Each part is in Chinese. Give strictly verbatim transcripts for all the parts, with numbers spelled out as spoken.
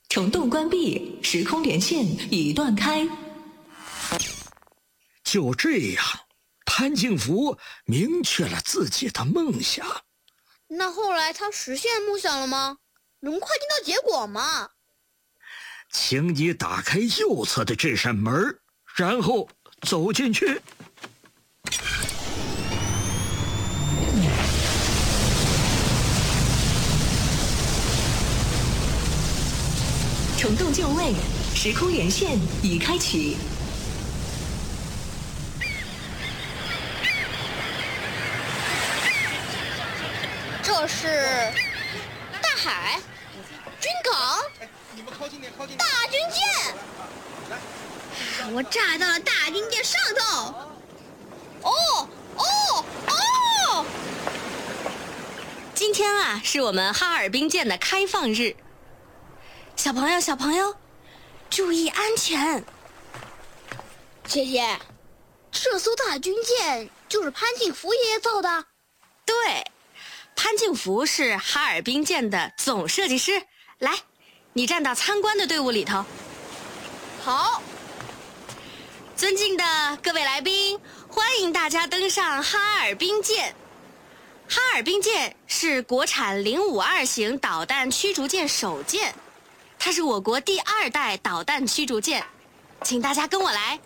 虫洞关闭，时空连线已断开。 就这样，潘敬福明确了自己的梦想。 那后来他实现梦想了吗？能快听到结果吗？ 请你打开右侧的这扇门，然后走进去。 虫洞就位，时空连线已开启。 这是大海、军港、大军舰。我炸到了大军舰上头。哦哦哦！ 今天啊，是我们哈尔滨舰的开放日。小朋友，小朋友，注意安全！ 姐姐，这艘大军舰就是潘敬福爷爷造的？ 对，潘敬福是哈尔滨舰的总设计师。来，你站到参观的队伍里头。 好。 尊敬的各位来宾，欢迎大家登上哈尔滨舰。哈尔滨舰是国产零五二型导弹驱逐舰首舰。它是我国第二代导弹驱逐舰，请大家跟我来。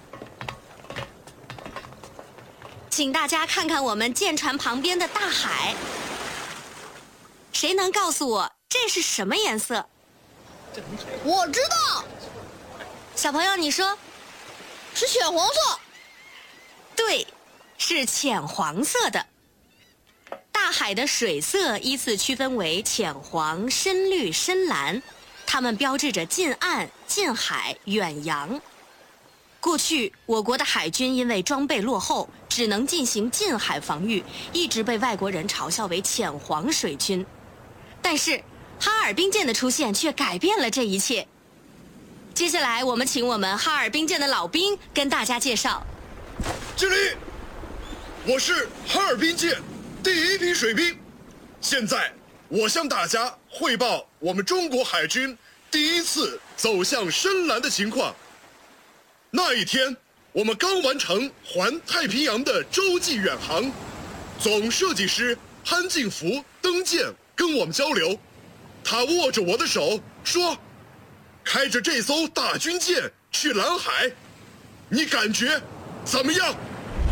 请大家看看我们舰船旁边的大海，谁能告诉我这是什么颜色？ 我知道。 小朋友，你说？ 是浅黄色。 对，是浅黄色的。大海的水色依次区分为浅黄、深绿、深蓝。它们标志着近岸、近海、远洋。过去，我国的海军因为装备落后，只能进行近海防御，一直被外国人嘲笑为浅黄水军。但是，哈尔滨舰的出现却改变了这一切。接下来，我们请我们哈尔滨舰的老兵跟大家介绍。 敬礼！我是哈尔滨舰第一批水兵，现在我向大家汇报我们中国海军第一次走向深蓝的情况。那一天，我们刚完成环太平洋的洲际远航，总设计师潘敬福登舰跟我们交流，他握着我的手说：“开着这艘大军舰去蓝海，你感觉怎么样？”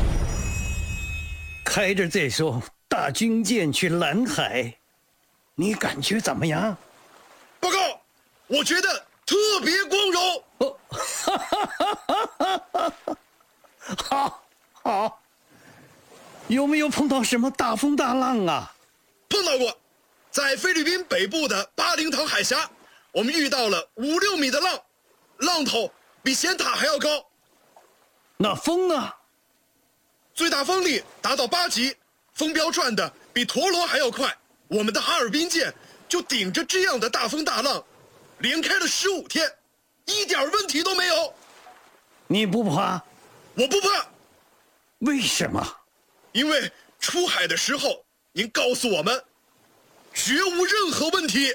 开着这艘大军舰去蓝海，你感觉怎么样？ 报告，我觉得特别光荣。 哦，哈哈哈哈哈哈！好，好。有没有碰到什么大风大浪啊？ 碰到过，在菲律宾北部的巴林塘海峡，我们遇到了五六米的浪，浪头比咸塔还要高。 那风呢？ 最大风力达到八级，风标转的比陀螺还要快。我们的哈尔滨舰就顶着这样的大风大浪，连开了十五天，一点问题都没有。 你不怕？ 我不怕。 为什么？ 因为出海的时候，您告诉我们，绝无任何问题。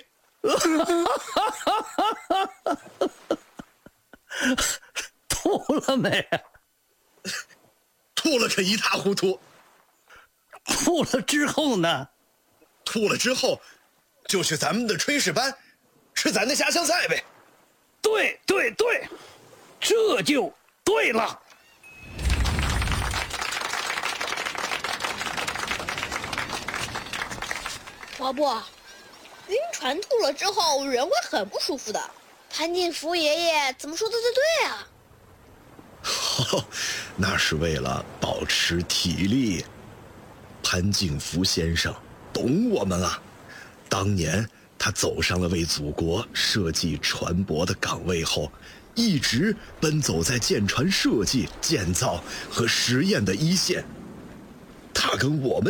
吐了没？ 吐了个一塌糊涂。 吐了之后呢？ 吐了之后，就去咱们的炊事班，吃咱的家乡菜呗。 对对对，这就对了。 华伯，晕船吐了之后，人会很不舒服的。潘敬福爷爷怎么说的都对啊。 哦，那是为了保持体力。潘敬福先生懂我们了。当年他走上了为祖国设计船舶的岗位后，一直奔走在舰船设计、建造和实验的一线。他跟我们